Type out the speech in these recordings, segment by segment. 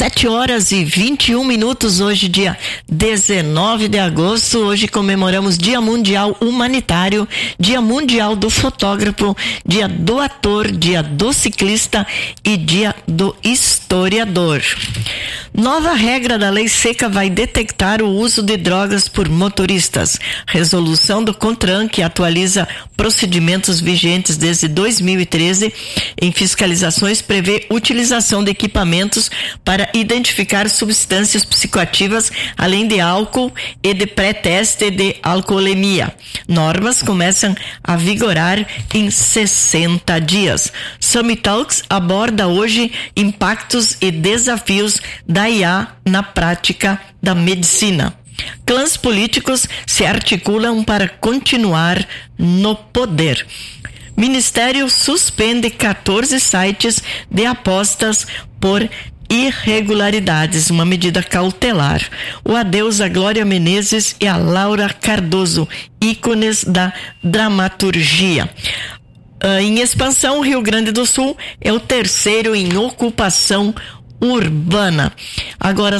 7h21, hoje dia 19 de agosto, hoje comemoramos Dia Mundial Humanitário, Dia Mundial do Fotógrafo, Dia do Ator, Dia do Ciclista e Dia do Historiador. Nova regra da Lei Seca vai detectar o uso de drogas por motoristas. Resolução do CONTRAN, que atualiza procedimentos vigentes desde 2013 em fiscalizações, prevê utilização de equipamentos para identificar substâncias psicoativas, além de álcool e de pré-teste de alcoolemia. Normas começam a vigorar em 60 dias. Summit Talks aborda hoje impactos e desafios da IA na prática da medicina. Clãs políticos se articulam para continuar no poder. Ministério suspende 14 sites de apostas por irregularidades, uma medida cautelar. O adeus a Glória Menezes e a Laura Cardoso, ícones da dramaturgia. Em expansão, Rio Grande do Sul é o terceiro em ocupação urbana. Agora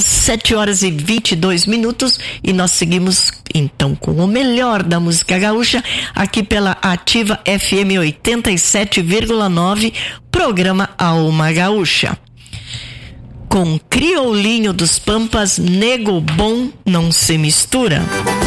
7h22 e nós seguimos então com o melhor da música gaúcha aqui pela Ativa FM 87,9, programa Alma Gaúcha. Com Crioulinho dos Pampas, Nego Bom não se mistura.